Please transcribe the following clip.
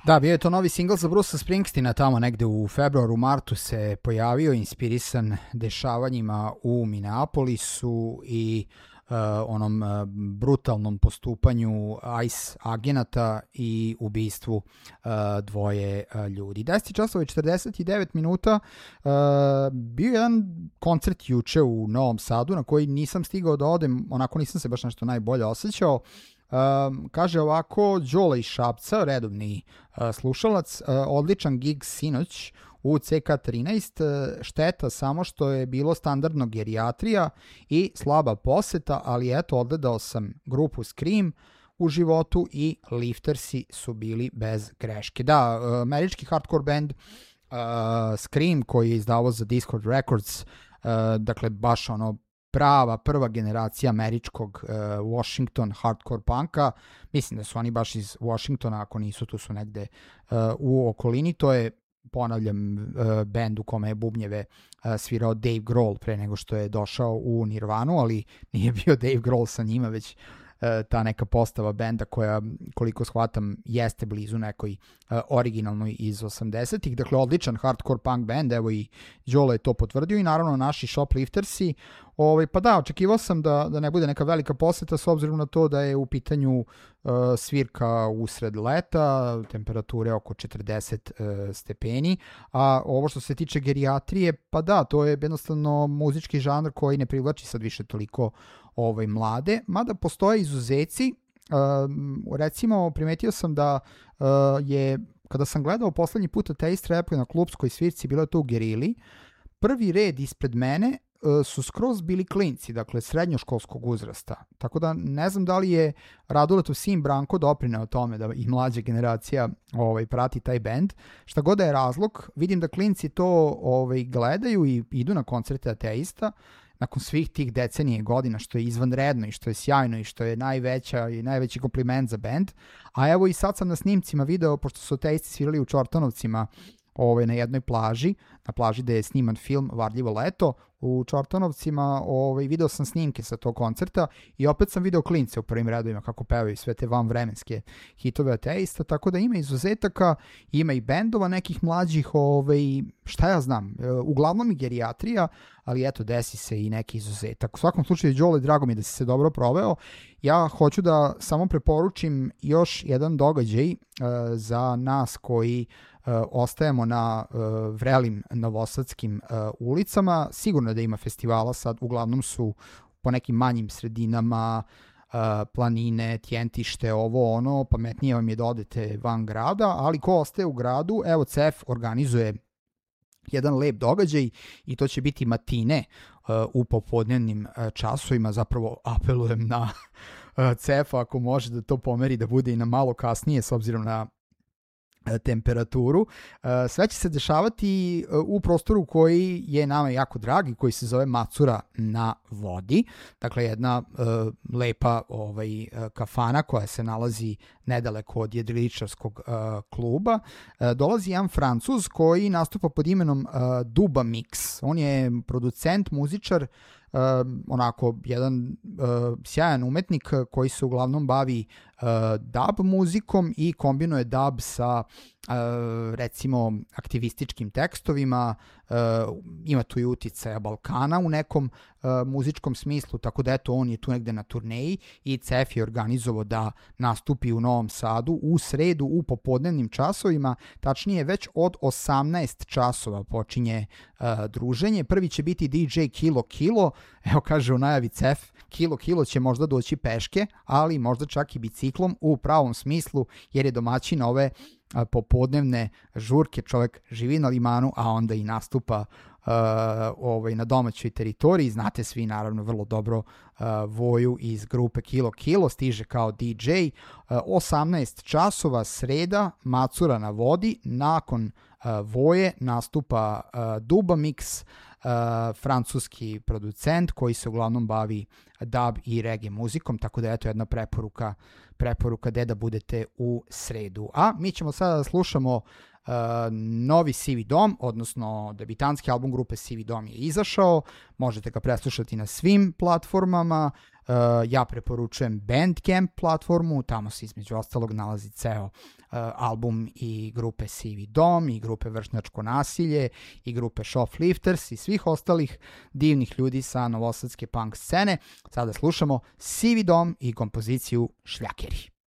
Da, bio je to novi singl za Brucea Springsteena, tamo negde u februaru, martu se pojavio, inspirisan dešavanjima u Minneapolisu i onom brutalnom postupanju ICE agenata i ubistvu dvoje ljudi. 10 časova i 49 minuta bio je jedan koncert juče u Novom Sadu na koji nisam stigao da odem, onako nisam se baš nešto najbolje osjećao. Kaže ovako, Đole iz Šapca, redovni slušalac, odličan gig sinoć u CK13, šteta samo što je bilo standardno gerijatrija i slaba poseta, ali eto, odgledao sam grupu Scream u životu i Liftersi su bili bez greške. Da, američki hardcore band Scream koji je izdavao za Discord Records, dakle baš ono prva generacija američkog Washington hardcore punka. Mislim da su oni baš iz Washingtona, ako nisu, tu su negde u okolini. To je, ponavljam, band u kome je bubnjeve svirao Dave Grohl pre nego što je došao u Nirvanu, ali nije bio Dave Grohl sa njima, već ta neka postava benda koja, koliko shvatam, jeste blizu nekoj originalnoj iz 80-ih. Dakle, odličan hardcore punk band, evo i Đole je to potvrdio i naravno naši Shopliftersi. Pa da, očekivao sam da ne bude neka velika poseta s obzirom na to da je u pitanju svirka usred leta, temperature oko 40 stepeni, a ovo što se tiče gerijatrije, pa da, to je jednostavno muzički žanr koji ne privlači sad više toliko mlade, mada postoje izuzeci. Recimo, primetio sam da je, kada sam gledao poslednji put Taste Rap na klubskoj svirci, bilo je to u Gerili, prvi red ispred mene su skroz bili klinci, dakle srednjoškolskog uzrasta. Tako da ne znam da li je Raduletov sin Branko doprineo tome da i mlađa generacija prati taj bend. Šta god da je razlog, vidim da klinci to gledaju i idu na koncerte ateista nakon svih tih decenije godina, što je izvanredno i što je sjajno i što je najveći kompliment za bend. A evo i sad sam na snimcima video, pošto su ateisti svirali u Čortanovcima na jednoj plaži, na plaži gde je sniman film Varljivo leto, u Čortanovcima, video sam snimke sa tog koncerta i opet sam video klince u prvim redovima kako pevaju sve te vanvremenske hitove ateista, tako da ima izuzetaka, ima i bendova nekih mlađih, šta ja znam, uglavnom i gerijatrija, ali eto, desi se i neki izuzetak. U svakom slučaju, Đole, drago mi da si se dobro proveo. Ja hoću da samo preporučim još jedan događaj za nas koji ostajemo na vrelim novosadskim ulicama. Sigurno da ima festivala sad, uglavnom su po nekim manjim sredinama, planine, Tjentište, pametnije vam je da odete van grada, ali ko ostaje u gradu, evo CF organizuje jedan lep događaj i to će biti matine u popodnevnim časovima. Zapravo apelujem na CF ako može da to pomeri da bude i na malo kasnije s obzirom na temperaturu. Sve će se dešavati u prostoru koji je nama jako drag i koji se zove Macura na vodi. Dakle, jedna lepa kafana koja se nalazi nedaleko od jedriličarskog kluba. Dolazi jedan Francuz koji nastupa pod imenom Duba Mix. On je producent, muzičar, onako jedan sjajan umetnik koji se uglavnom bavi dub muzikom i kombinuje dub sa recimo aktivističkim tekstovima, ima tu i uticaja Balkana u nekom muzičkom smislu, tako da eto, on je tu negde na turneji i CF je organizovao da nastupi u Novom Sadu u sredu u popodnevnim časovima, tačnije već od 18 časova počinje druženje. Prvi će biti DJ Kilo, evo kaže u najavi CF, Kilo će možda doći peške, ali možda čak i biciklom u pravom smislu, jer je domaćin ove popodnevne žurke, čovjek živi na limanu, a onda i nastupa na domaćoj teritoriji. Znate svi naravno vrlo dobro Voju iz grupe Kilo, stiže kao DJ. 18 časova sreda, Macura na vodi, nakon Voje nastupa Duba Mix, francuski producent koji se uglavnom bavi dub i reggae muzikom, tako da eto jedna preporuka gde da budete u sredu. A mi ćemo sada da slušamo Novi Sivi dom, odnosno debitanski album grupe Sivi dom je izašao, možete ga preslušati na svim platformama. Ja preporučujem Bandcamp platformu, tamo se između ostalog nalazi ceo album i grupe Sivi dom, i grupe Vršnjačko nasilje, i grupe Shoplifters i svih ostalih divnih ljudi sa novosadske punk scene. Sada slušamo Sivi dom i kompoziciju Šljakeri.